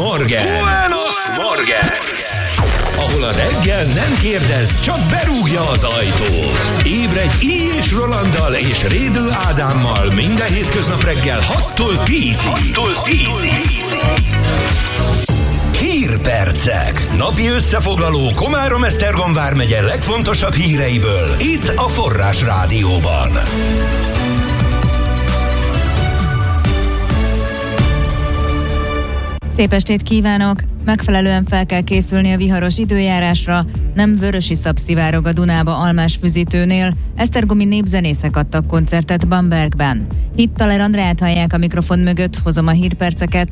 Buenos Morgen! Ahol a reggel nem kérdez, csak berúgja az ajtót. Ébredj Így és Rolanddal és Rédő Ádámmal minden hétköznap reggel 6-tól 10-ig. Hírpercek. Napi összefoglaló Komárom-Esztergom vármegye legfontosabb híreiből. Itt a Forrás Rádióban. Szép estét kívánok! Megfelelően fel kell készülni a viharos időjárásra, nem vörösiszap szivárog a Dunába Almásfüzitőnél, esztergomi népzenészek adtak koncertet Bambergben. Hittaler Andreát hallják a mikrofon mögött, hozom a hírperceket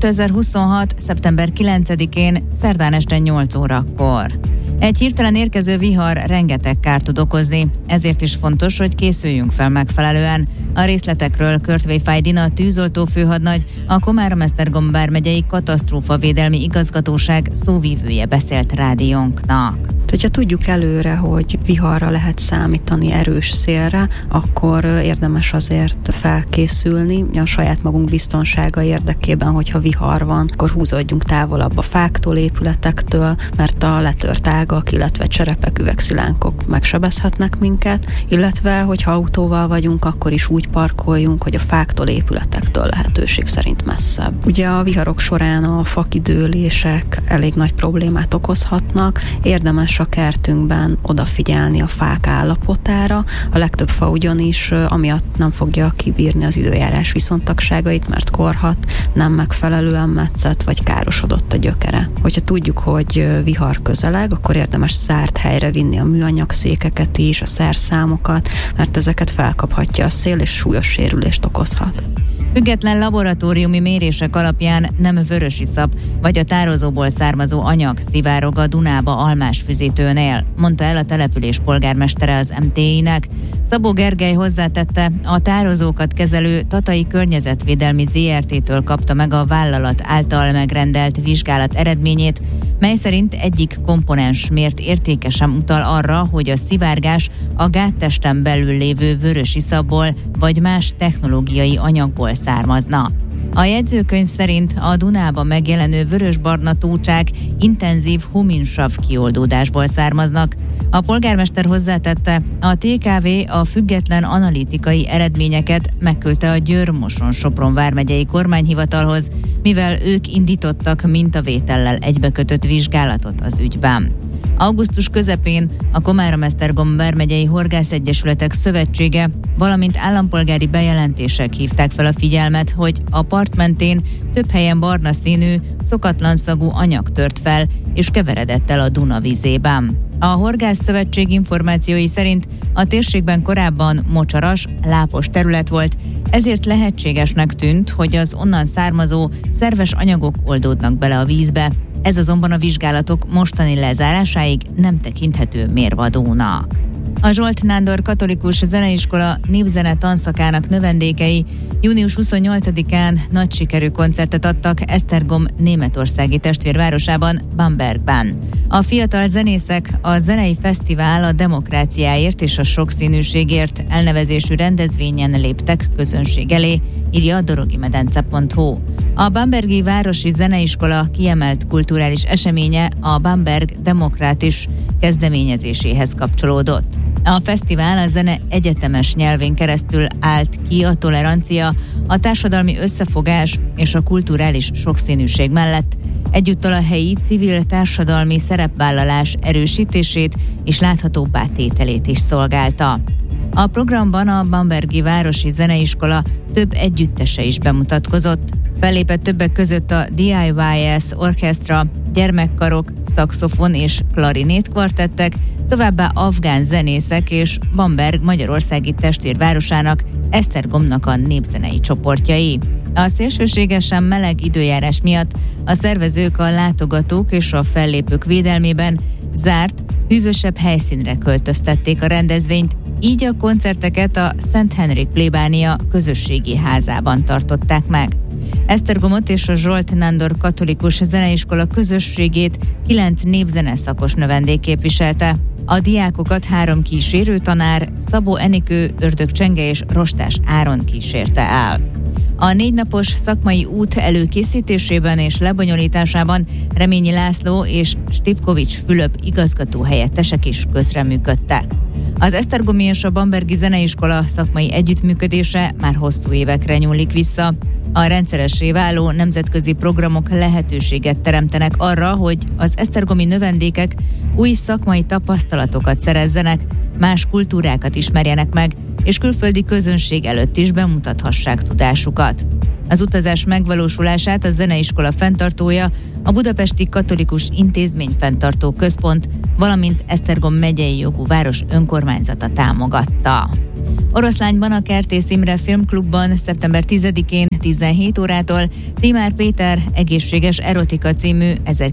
2026. szeptember 9-én, szerdán este 8 órakor. Egy hirtelen érkező vihar rengeteg kárt tud okozni, ezért is fontos, hogy készüljünk fel megfelelően. A részletekről Körtvej Dina tűzoltó-főhadnagy, a Komárom-Esztergom vármegyei katasztrófavédelmi igazgatóság szóvívője beszélt rádiónknak. Hogyha tudjuk előre, hogy viharra lehet számítani, erős szélre, akkor érdemes azért felkészülni a saját magunk biztonsága érdekében, hogyha vihar van, akkor húzódjunk távolabb a fáktól, épületektől, mert a letört ágak, illetve cserepek, üvegszilánkok megsebezhetnek minket, illetve hogyha autóval vagyunk, akkor is úgy parkoljunk, hogy a fáktól, épületektől lehetőség szerint messzebb. Ugye a viharok során a fakidőlések elég nagy problémát okozhatnak, érdemes a kertünkben odafigyelni a fák állapotára. A legtöbb fa ugyanis amiatt nem fogja kibírni az időjárás viszontagságait, mert korhat, nem megfelelően metszett vagy károsodott a gyökere. Hogyha tudjuk, hogy vihar közeleg, akkor érdemes zárt helyre vinni a műanyag székeket is, a szerszámokat, mert ezeket felkaphatja a szél és súlyos sérülést okozhat. Független laboratóriumi mérések alapján nem vörösiszap vagy a tározóból származó anyag szivárog a Dunába Almásfüzitőnél, mondta el a település polgármestere az MTI-nek. Szabó Gergely hozzátette, a tározókat kezelő Tatai Környezetvédelmi ZRT-től kapta meg a vállalat által megrendelt vizsgálat eredményét, mely szerint egyik komponens mért értéke sem utal arra, hogy a szivárgás a gáttesten belül lévő vörösiszapból vagy más technológiai anyagból származna. A jegyzőkönyv szerint a Dunában megjelenő vörösbarna tócsák intenzív huminsav kioldódásból származnak. A polgármester hozzátette, a TKV a független analitikai eredményeket megküldte a Győr-Moson-Sopron vármegyei kormányhivatalhoz, mivel ők indítottak mintavétellel egybekötött vizsgálatot az ügyben. Augusztus közepén a Komárom-Esztergom vármegyei Horgászegyesületek Szövetsége, valamint állampolgári bejelentések hívták fel a figyelmet, hogy a part mentén több helyen barna színű, szokatlan szagú anyag tört fel, és keveredett el a Duna vízében. A Horgász Szövetség információi szerint a térségben korábban mocsaras, lápos terület volt, ezért lehetségesnek tűnt, hogy az onnan származó szerves anyagok oldódnak bele a vízbe. Ez azonban a vizsgálatok mostani lezárásáig nem tekinthető mérvadónak. A Zsolt Nándor Katolikus Zeneiskola népzene tanszakának növendékei június 28-án nagy sikerű koncertet adtak Esztergom németországi testvérvárosában, Bambergben. A fiatal zenészek a zenei fesztivál a demokráciáért és a sokszínűségért elnevezésű rendezvényen léptek közönség elé, írja a dorogimedence.hu. A Bambergi Városi Zeneiskola kiemelt kulturális eseménye a Bamberg demokratis kezdeményezéséhez kapcsolódott. A fesztivál a zene egyetemes nyelvén keresztül állt ki a tolerancia, a társadalmi összefogás és a kulturális sokszínűség mellett, egyúttal a helyi civil társadalmi szerepvállalás erősítését és láthatóbbá tételét is szolgálta. A programban a Bambergi Városi Zeneiskola több együttese is bemutatkozott. Fellépett többek között a DIYS Orchestra, gyermekkarok, szaxofon és klarinét kvartettek, továbbá afgán zenészek és Bamberg magyarországi testvérvárosának, Esztergomnak a népzenei csoportjai. A szélsőségesen meleg időjárás miatt a szervezők a látogatók és a fellépők védelmében zárt, hűvösebb helyszínre költöztették a rendezvényt, így a koncerteket a Szent Henrik plébánia közösségi házában tartották meg. Esztergomot és a Zsolt Nándor Katolikus Zeneiskola közösségét 9 népzeneszakos növendék képviselte. A diákokat 3 kísérő tanár, Szabó Enikő, Ördög Csenge és Rostás Áron kísérte el. A 4 napos szakmai út előkészítésében és lebonyolításában Reményi László és Stipkovics Fülöp igazgató helyettesek is közreműködtek. Az esztergomi és a Bambergi Zeneiskola szakmai együttműködése már hosszú évekre nyúlik vissza. A rendszeressé váló nemzetközi programok lehetőséget teremtenek arra, hogy az esztergomi növendékek új szakmai tapasztalatokat szerezzenek, más kultúrákat ismerjenek meg, és külföldi közönség előtt is bemutathassák tudásukat. Az utazás megvalósulását a zeneiskola fenntartója, a Budapesti Katolikus Intézményfenntartó Központ, valamint Esztergom megyei jogú város önkormányzata támogatta. Oroszlányban a Kertész Imre Filmklubban szeptember 10-én 17 órától Timár Péter Egészséges erotika című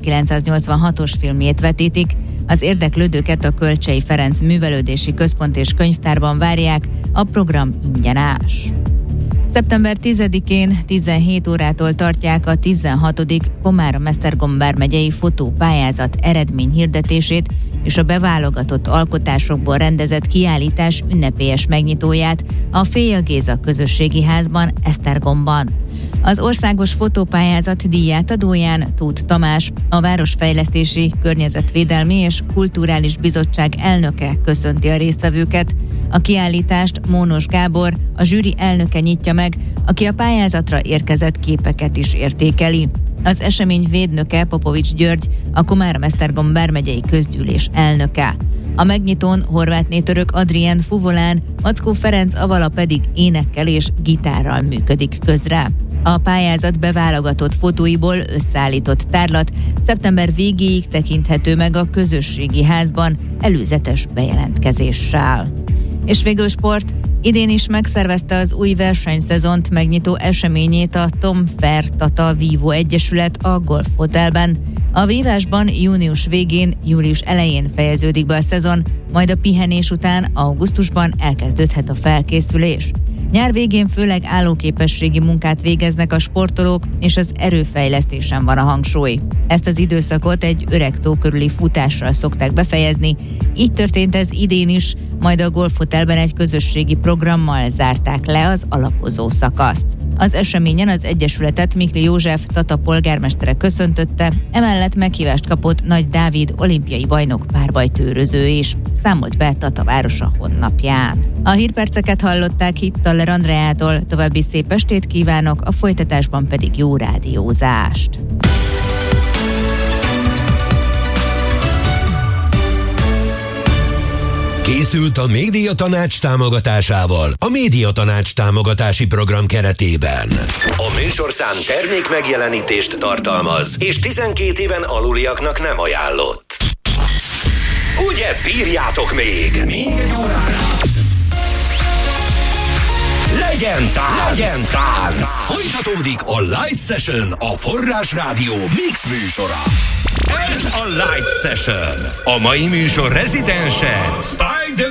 1986-os filmjét vetítik. Az érdeklődőket a Kölcsey Ferenc Művelődési Központ és Könyvtárban várják, a program ingyenes. Szeptember 10-én 17 órától tartják a 16. Komárom-Esztergom vármegyei fotópályázat eredményhirdetését és a beválogatott alkotásokból rendezett kiállítás ünnepélyes megnyitóját a Féja Géza Közösségi Házban, Esztergomban. Az országos fotópályázat díjátadóján Tóth Tamás, a Városfejlesztési, Környezetvédelmi és Kulturális Bizottság elnöke köszönti a résztvevőket. A kiállítást Mónos Gábor, a zsűri elnöke nyitja meg, aki a pályázatra érkezett képeket is értékeli. Az esemény védnöke Popovics György, a Komárom-Esztergom vármegyei közgyűlés elnöke. A megnyitón Horvátné Török Adrien fuvolán, Mackó Ferenc Avala pedig énekkel és gitárral működik közre. A pályázat beválogatott fotóiból összeállított tárlat szeptember végéig tekinthető meg a közösségi házban előzetes bejelentkezéssel. És végül sport. Idén is megszervezte az új versenyszezont megnyitó eseményét a Tom Fair Tata Vívó Egyesület a Golf Hotelben. A vívásban június végén, július elején fejeződik be a szezon, majd a pihenés után augusztusban elkezdődhet a felkészülés. Nyár végén főleg állóképességi munkát végeznek a sportolók, és az erőfejlesztésen van a hangsúly. Ezt az időszakot egy öreg tó körüli futással szokták befejezni, így történt ez idén is, majd a Golf Hotelben egy közösségi programmal zárták le az alapozó szakaszt. Az eseményen az Egyesületet Mikli József Tata polgármestere köszöntötte, emellett meghívást kapott Nagy Dávid olimpiai bajnok párbajtőröző is, számolt be Tata városa honlapján. A hírperceket hallották Hittaler Andreától, további szép estét kívánok, a folytatásban pedig jó rádiózást. Készült a Médiatanács támogatásával a Médiatanács támogatási program keretében. A műsorszám termék megjelenítést tartalmaz, és 12 éven aluliaknak nem ajánlott. Ugye bírjátok még? Még egy órára. Legyen tánc! Folytatódik a Light Session, a Forrás Rádió Mix műsora. Ez a Light Session. A mai műsor rezidense Spider